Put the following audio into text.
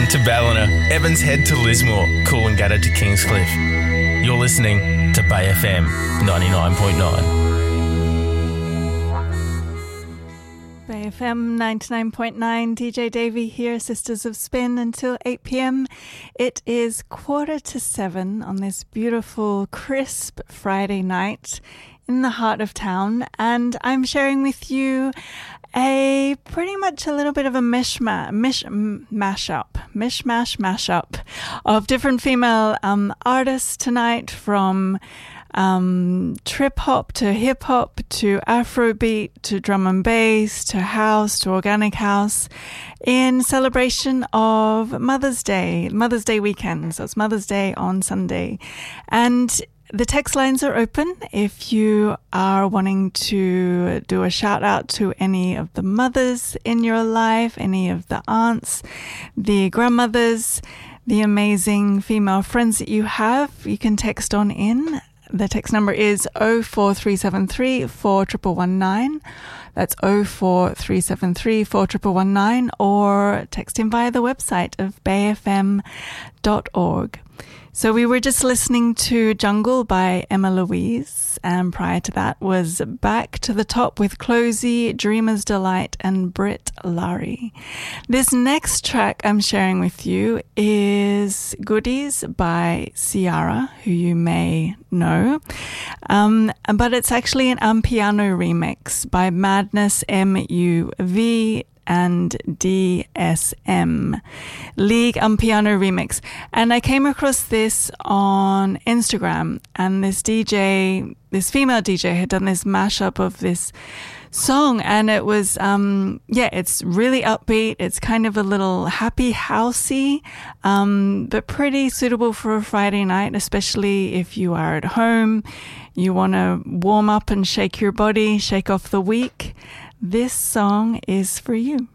Darwin to Ballina, Evans Head to Lismore, Coolangatta to Kingscliff. You're listening to Bay FM 99.9. Bay FM 99.9, DJ Davey here, Sisters of Spin, until 8 p.m. It is 6:45 on this beautiful, crisp Friday night in the heart of town, and I'm sharing with you pretty much a little bit of a mashup of different female artists tonight, from trip hop to hip hop to Afrobeat to drum and bass to house to organic house, in celebration of Mother's Day weekend. So it's Mother's Day on Sunday, and the text lines are open if you are wanting to do a shout out to any of the mothers in your life, any of the aunts, the grandmothers, the amazing female friends that you have. You can text on in. The text number is 04373 4119. That's 04373 4119, or text in via the website of bayfm.org. So we were just listening to Jungle by Emma Louise, and prior to that was Back to the Top with Closey, Dreamer's Delight, and Britt Larry. This next track I'm sharing with you is Goodies by Ciara, who you may know, but it's actually an Ampiano remix by Madness MUV and DSM, League Ampiano Remix. And I came across this on Instagram, and this female DJ had done this mashup of this song, and it was it's really upbeat. It's kind of a little happy housey, but pretty suitable for a Friday night, especially if you are at home, you want to warm up and shake your body, shake off the week. This song is for you.